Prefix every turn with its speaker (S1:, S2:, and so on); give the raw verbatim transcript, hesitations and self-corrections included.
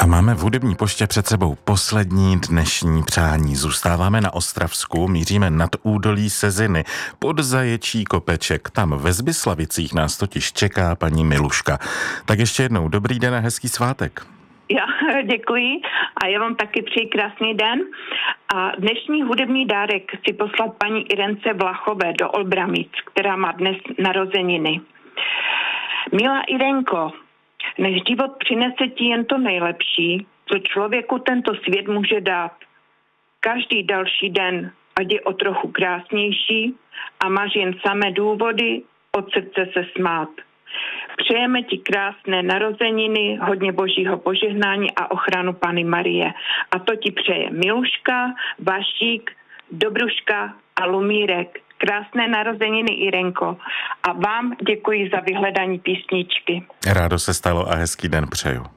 S1: máme v hudební poště před sebou poslední dnešní přání. Zůstáváme na Ostravsku, míříme nad údolí Seziny, pod Zaječí kopeček. Tam ve Zbyslavicích nás totiž čeká paní Miluška. Tak ještě jednou dobrý den a hezký svátek.
S2: Já děkuji a já vám taky přeji krásný den. A dnešní hudební dárek si poslat paní Irence Vlachové do Olbramic, která má dnes narozeniny. Milá Irenko, než život přinese ti jen to nejlepší, co člověku tento svět může dát. Každý další den, ať je o trochu krásnější a máš jen samé důvody od srdce se smát. Přejeme ti krásné narozeniny, hodně božího požehnání a ochranu Panny Marie. A to ti přeje Miluška, Vašík, Dobruška a Lumírek. Krásné narozeniny, Irenko. A vám děkuji za vyhledání písničky.
S1: Rádo se stalo a hezký den přeju.